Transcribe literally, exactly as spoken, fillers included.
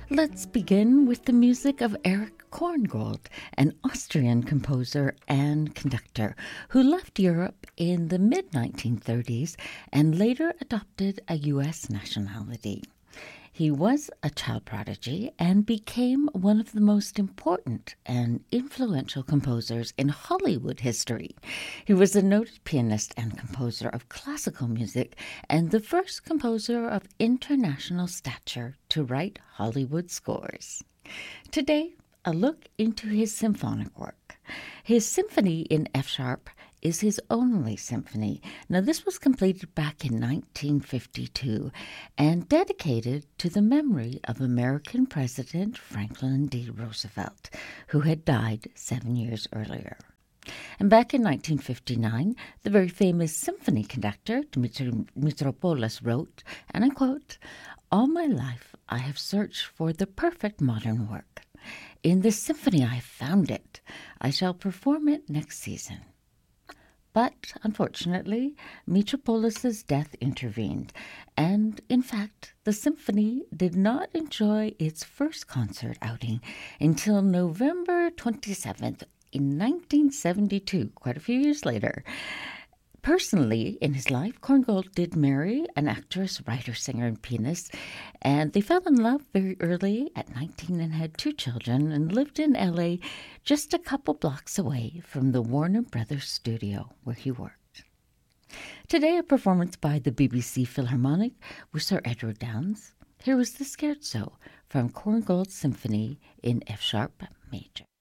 Let's begin with the music of Erich Korngold, an Austrian composer and conductor who left Europe in the mid nineteen thirties and later adopted a U S nationality. He was a child prodigy and became one of the most important and influential composers in Hollywood history. He was a noted pianist and composer of classical music and the first composer of international stature to write Hollywood scores. Today, a look into his symphonic work. His symphony in F-sharp is his only symphony. Now, this was completed back in nineteen fifty-two and dedicated to the memory of American President Franklin D. Roosevelt, who had died seven years earlier. And back in nineteen fifty-nine, the very famous symphony conductor, Dimitri Mitropoulos, wrote, and I quote, "All my life I have searched for the perfect modern work. In this symphony I have found it. I shall perform it next season." But, unfortunately, Mitropoulos' death intervened, and, in fact, the symphony did not enjoy its first concert outing until November twenty-seventh in nineteen seventy-two, quite a few years later. Personally, in his life, Korngold did marry an actress, writer, singer, and pianist, and they fell in love very early at nineteen and had two children and lived in L A just a couple blocks away from the Warner Brothers studio where he worked. Today, a performance by the B B C Philharmonic with Sir Edward Downes. Here was the Scherzo from Korngold's Symphony in F-sharp major.